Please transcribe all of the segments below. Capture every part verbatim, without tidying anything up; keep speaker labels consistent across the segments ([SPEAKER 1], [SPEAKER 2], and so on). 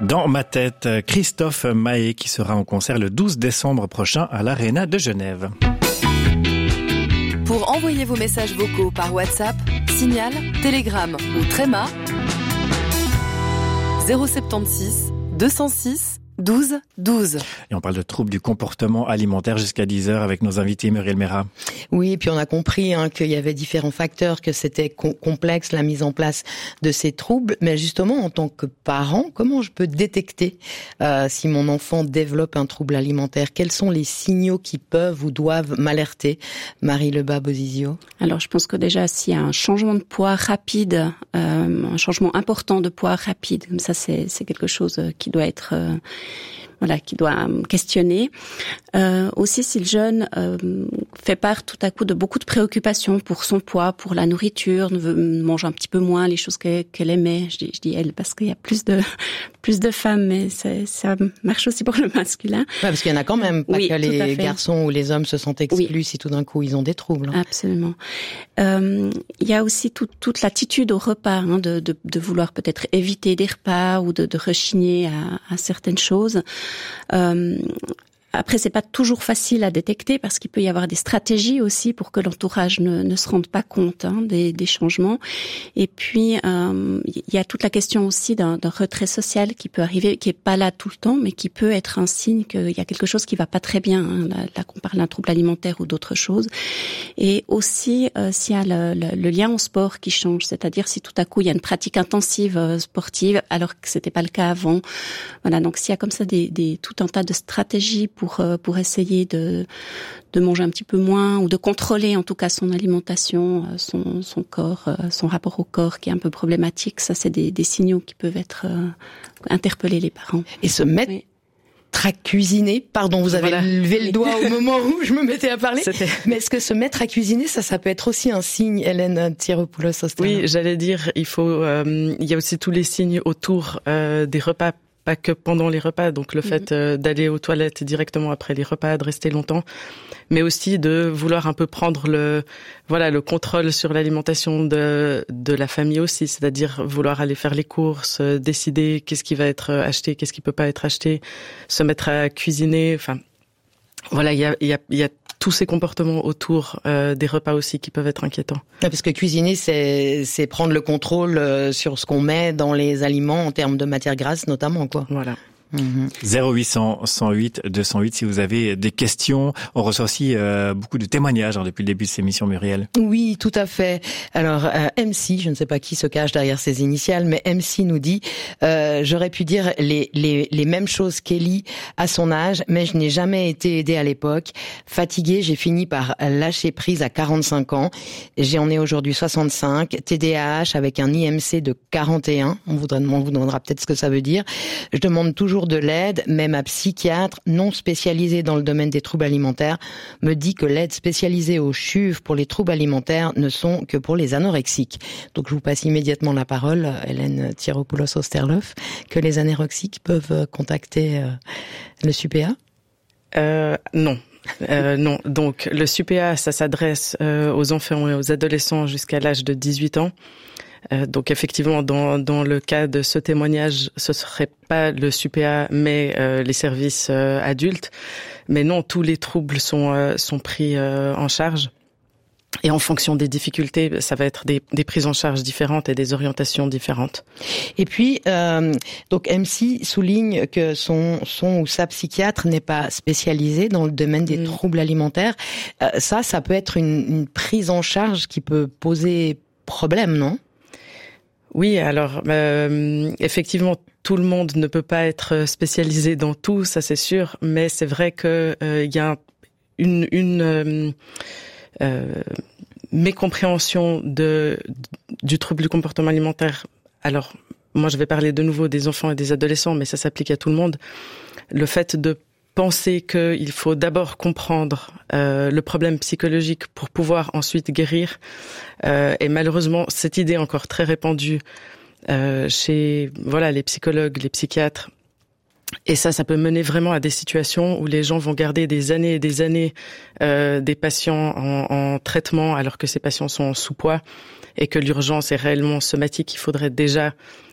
[SPEAKER 1] Dans ma tête, Christophe Mahé qui sera en concert le douze décembre prochain à l'Arena de Genève.
[SPEAKER 2] Pour envoyer vos messages vocaux par WhatsApp, Signal, Telegram ou Tréma, zéro sept six deux zéro six douze douze.
[SPEAKER 1] Et on parle de troubles du comportement alimentaire jusqu'à dix heures avec nos invités Muriel Méra.
[SPEAKER 3] Oui, et puis on a compris hein, qu'il y avait différents facteurs, que c'était com- complexe la mise en place de ces troubles. Mais justement, en tant que parent, comment je peux détecter euh, si mon enfant développe un trouble alimentaire? Quels sont les signaux qui peuvent ou doivent m'alerter? Marie Lebas-Bozizio.
[SPEAKER 4] Alors, je pense que déjà, s'il y a un changement de poids rapide, euh, un changement important de poids rapide, comme ça, c'est, c'est quelque chose qui doit être... Euh, Voilà, qui doit questionner. Euh, aussi, si le jeune euh, fait part tout à coup de beaucoup de préoccupations pour son poids, pour la nourriture, ne veut, mange un petit peu moins les choses qu'elle, qu'elle aimait. Je dis, je dis elle parce qu'il y a plus de plus de femmes, mais c'est, ça marche aussi pour le masculin.
[SPEAKER 3] Ouais, parce qu'il y en a quand même, pas
[SPEAKER 4] oui,
[SPEAKER 3] que les garçons ou les hommes se sentent exclus oui. si tout d'un coup ils ont des troubles. Hein.
[SPEAKER 4] Absolument. Euh, il y a aussi tout, toute l'attitude au repas, hein, de, de, de vouloir peut-être éviter des repas ou de, de rechigner à, à certaines choses. Euh, Après, c'est pas toujours facile à détecter parce qu'il peut y avoir des stratégies aussi pour que l'entourage ne, ne se rende pas compte hein, des, des changements. Et puis, euh, il y a toute la question aussi d'un, d'un retrait social qui peut arriver, qui est pas là tout le temps, mais qui peut être un signe qu'il y a quelque chose qui va pas très bien. Hein. Là, là qu'on parle d'un trouble alimentaire ou d'autres choses. Et aussi, euh, s'il y a le, le, le lien au sport qui change, c'est-à-dire si tout à coup il y a une pratique intensive euh, sportive alors que c'était pas le cas avant. Voilà. Donc, s'il y a comme ça des, des tout un tas de stratégies pour pour essayer de de manger un petit peu moins ou de contrôler en tout cas son alimentation, son son corps, son rapport au corps qui est un peu problématique. Ça, c'est des des signaux qui peuvent être euh, interpeller les parents.
[SPEAKER 3] Et se mettre oui. à cuisiner, pardon, vous avez voilà. levé le doigt au moment où je me mettais à parler. C'était... Mais est-ce que se mettre à cuisiner, ça, ça peut être aussi un signe, Hélène Thieropoulos-Osterloff?
[SPEAKER 5] Oui, j'allais dire, il faut, euh, il y a aussi tous les signes autour euh, des repas. Pas que pendant les repas, donc le mmh. fait euh, d'aller aux toilettes directement après les repas, de rester longtemps, mais aussi de vouloir un peu prendre le voilà le contrôle sur l'alimentation de de la famille aussi, c'est-à-dire vouloir aller faire les courses, euh, décider qu'est-ce qui va être acheté, qu'est-ce qui peut pas être acheté, se mettre à cuisiner, enfin voilà, il y a il y a il y a tous ces comportements autour euh, des repas aussi qui peuvent être inquiétants.
[SPEAKER 3] Parce que cuisiner, c'est c'est prendre le contrôle euh, sur ce qu'on met dans les aliments en termes de matières grasses notamment, quoi.
[SPEAKER 5] Voilà.
[SPEAKER 1] Mmh. zéro huit cents, cent huit, deux cent huit si vous avez des questions. On reçoit aussi euh, beaucoup de témoignages hein, depuis le début de cette émission, Muriel.
[SPEAKER 3] Oui, tout à fait. Alors, euh, M C, je ne sais pas qui se cache derrière ses initiales, mais M C nous dit euh, « J'aurais pu dire les, les, les mêmes choses qu'Ellie à son âge, mais je n'ai jamais été aidée à l'époque. Fatiguée, j'ai fini par lâcher prise à quarante-cinq ans. J'en ai aujourd'hui soixante-cinq. T D A H avec un I M C de quarante et un. On, voudrait, on vous demandera peut-être ce que ça veut dire. Je demande toujours de l'aide, même un psychiatre non spécialisé dans le domaine des troubles alimentaires me dit que l'aide spécialisée aux C U V pour les troubles alimentaires ne sont que pour les anorexiques. Donc je vous passe immédiatement la parole, Hélène Thieropoulos-Osterloff, que les anorexiques peuvent contacter euh, le S U P A
[SPEAKER 5] euh, Non. Euh, non, donc le S U P A, ça s'adresse euh, aux enfants et aux adolescents jusqu'à l'âge de dix-huit ans. Euh, donc effectivement, dans dans le cas de ce témoignage, ce serait pas le S U P A, mais euh, les services euh, adultes. Mais non, tous les troubles sont euh, sont pris euh, en charge. Et en fonction des difficultés, ça va être des, des prises en charge différentes et des orientations différentes.
[SPEAKER 3] Et puis, euh, donc M C souligne que son son ou sa psychiatre n'est pas spécialisé dans le domaine des mmh. troubles alimentaires. Euh, ça, ça peut être une, une prise en charge qui peut poser problème, non ?
[SPEAKER 5] Oui, alors euh, effectivement, tout le monde ne peut pas être spécialisé dans tout, ça c'est sûr, mais c'est vrai que euh, y a une une euh, euh, mécompréhension de du trouble du comportement alimentaire. Alors, moi je vais parler de nouveau des enfants et des adolescents, mais ça s'applique à tout le monde. Le fait de penser qu'il faut d'abord comprendre euh, le problème psychologique pour pouvoir ensuite guérir. Euh, et malheureusement, cette idée est encore très répandue euh, chez voilà les psychologues, les psychiatres. Et ça, ça peut mener vraiment à des situations où les gens vont garder des années et des années euh, des patients en, en traitement alors que ces patients sont en sous-poids et que l'urgence est réellement somatique. Il faudrait déjà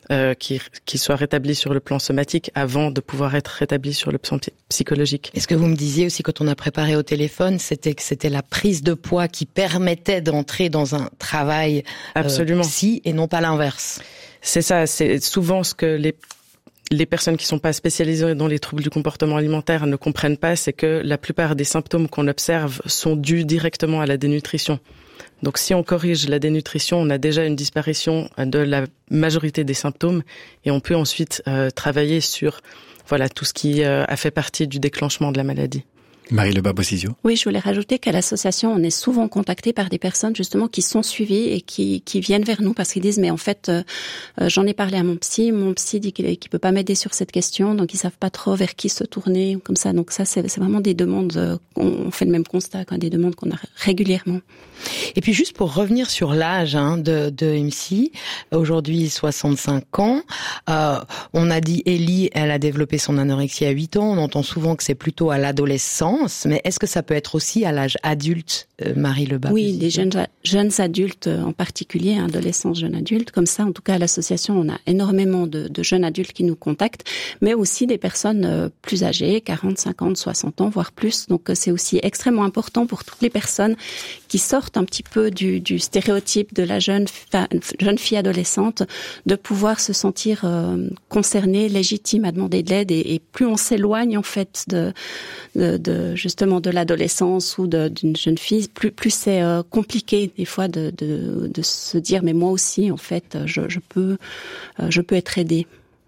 [SPEAKER 5] euh, qui, qui soit rétabli sur le plan somatique avant de pouvoir être rétabli sur le plan psychologique.
[SPEAKER 3] Et ce que vous me disiez aussi quand on a préparé au téléphone, c'était que c'était la prise de poids qui permettait d'entrer dans un travail
[SPEAKER 5] Absolument.
[SPEAKER 3] Euh, psy et non pas l'inverse.
[SPEAKER 5] C'est ça, c'est souvent ce que les les personnes qui sont pas spécialisées dans les troubles du comportement alimentaire ne comprennent pas, c'est que la plupart des symptômes qu'on observe sont dus directement à la dénutrition. Donc si on corrige la dénutrition, on a déjà une disparition de la majorité des symptômes et on peut ensuite euh, travailler sur voilà tout ce qui euh, a fait partie du déclenchement de la maladie.
[SPEAKER 1] Marie Lebas-Bosizio.
[SPEAKER 4] Oui, je voulais rajouter qu'à l'association, on est souvent contacté par des personnes justement qui sont suivies et qui, qui viennent vers nous parce qu'ils disent mais en fait euh, j'en ai parlé à mon psy, mon psy dit qu'il, qu'il peut pas m'aider sur cette question, donc ils savent pas trop vers qui se tourner comme ça. Donc ça c'est, c'est vraiment des demandes, euh, on fait le même constat, quoi, des demandes qu'on a régulièrement.
[SPEAKER 3] Et puis juste pour revenir sur l'âge hein, de, de M C, aujourd'hui soixante-cinq ans, euh, on a dit Ellie, elle a développé son anorexie à huit ans, on entend souvent que c'est plutôt à l'adolescence, mais est-ce que ça peut être aussi à l'âge adulte, euh, Marie Lebas?
[SPEAKER 4] Oui, des jeunes, jeunes adultes en particulier, adolescents, jeunes adultes, comme ça en tout cas à l'association on a énormément de, de jeunes adultes qui nous contactent, mais aussi des personnes plus âgées, quarante, cinquante, soixante ans, voire plus, donc c'est aussi extrêmement important pour toutes les personnes qui sortent un petit peu du, du stéréotype de la jeune, fa, jeune fille adolescente, de pouvoir se sentir euh, concernée, légitime à demander de l'aide, et, et plus on s'éloigne en fait de, de, de justement de l'adolescence ou de, d'une jeune fille, plus, plus c'est euh, compliqué des fois de, de, de se dire mais moi aussi en fait je, je peux, euh, je peux être aidée.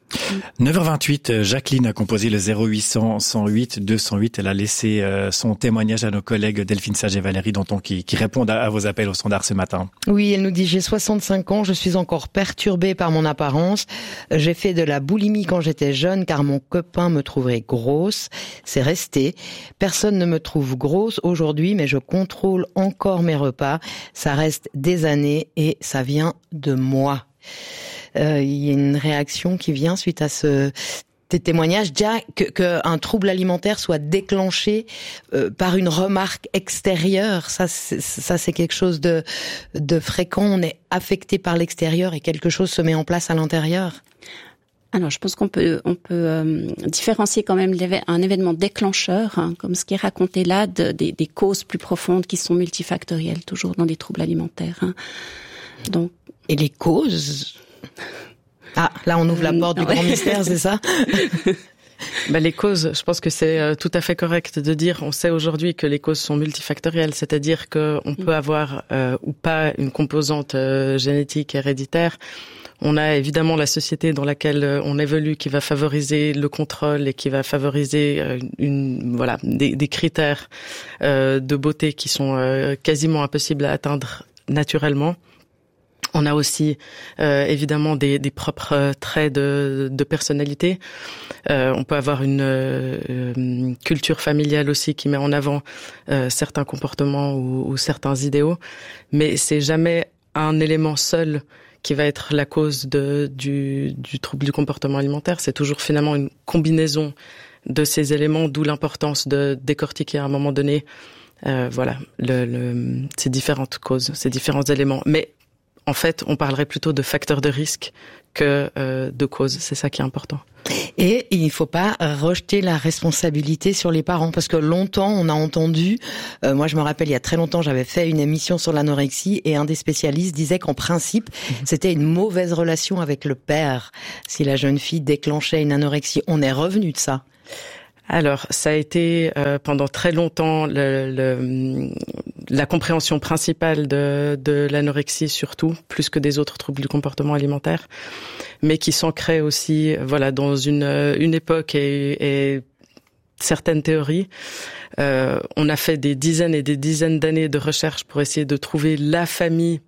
[SPEAKER 1] neuf heures vingt-huit, Jacqueline a composé le zéro huit cent, cent huit, deux cent huit. Elle a laissé euh, son témoignage à nos collègues Delphine Sage et Valérie Danton qui, qui répondent à, à vos appels au standard ce matin.
[SPEAKER 3] Oui, elle nous dit « J'ai soixante-cinq ans, je suis encore perturbée par mon apparence. J'ai fait de la boulimie quand j'étais jeune car mon copain me trouverait grosse. C'est resté. Personne ne me trouve grosse aujourd'hui, mais je contrôle encore mes repas. Ça reste des années et ça vient de moi. » Euh, il y a une réaction qui vient suite à ce témoignage, déjà que, que un trouble alimentaire soit déclenché euh, par une remarque extérieure, ça, c'est, ça c'est quelque chose de, de fréquent. On est affecté par l'extérieur et quelque chose se met en place à l'intérieur.
[SPEAKER 4] Alors, je pense qu'on peut on peut euh, différencier quand même un événement déclencheur, hein, comme ce qui est raconté là, de, des, des causes plus profondes qui sont multifactorielles, toujours dans les troubles alimentaires. Hein. Donc,
[SPEAKER 3] et les causes. Ah, là on ouvre la porte euh, du ouais. grand mystère, c'est ça?
[SPEAKER 5] Bah, les causes, je pense que c'est euh, tout à fait correct de dire, on sait aujourd'hui que les causes sont multifactorielles, c'est-à-dire qu'on peut avoir euh, ou pas une composante euh, génétique héréditaire. On a évidemment la société dans laquelle on évolue qui va favoriser le contrôle et qui va favoriser une, une voilà des, des critères euh, de beauté qui sont euh, quasiment impossibles à atteindre naturellement. On a aussi euh, évidemment des, des propres traits de, de personnalité. Euh, on peut avoir une euh, culture familiale aussi qui met en avant euh, certains comportements ou, ou certains idéaux, mais c'est jamais un élément seul qui va être la cause de, du, du trouble du comportement alimentaire. C'est toujours finalement une combinaison de ces éléments, d'où l'importance de décortiquer à un moment donné, euh, voilà, le, le, ces différentes causes, ces différents éléments. Mais en fait, on parlerait plutôt de facteurs de risque que euh, de causes. C'est ça qui est important.
[SPEAKER 3] Et il ne faut pas rejeter la responsabilité sur les parents, parce que longtemps on a entendu, euh, moi je me rappelle il y a très longtemps j'avais fait une émission sur l'anorexie et un des spécialistes disait qu'en principe c'était une mauvaise relation avec le père si la jeune fille déclenchait une anorexie. On est revenu de ça.
[SPEAKER 5] Alors, ça a été euh, pendant très longtemps le, le, la compréhension principale de, de l'anorexie, surtout, plus que des autres troubles du comportement alimentaire, mais qui s'ancrait aussi, voilà, dans une, une époque et, et certaines théories. Euh, on a fait des dizaines et des dizaines d'années de recherche pour essayer de trouver la famille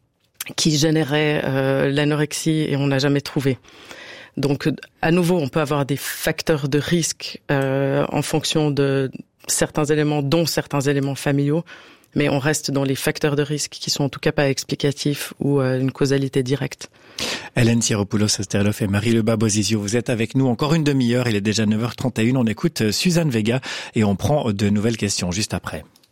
[SPEAKER 5] qui générait euh, l'anorexie et on n'a jamais trouvé. Donc, à nouveau, on peut avoir des facteurs de risque euh, en fonction de certains éléments, dont certains éléments familiaux, mais on reste dans les facteurs de risque qui sont en tout cas pas explicatifs ou euh, une causalité directe.
[SPEAKER 1] Hélène Sieropoulos-Asterloff et Marie Lebas-Bosizio, vous êtes avec nous encore une demi-heure, il est déjà neuf heures trente et une, on écoute Suzanne Vega et on prend de nouvelles questions juste après.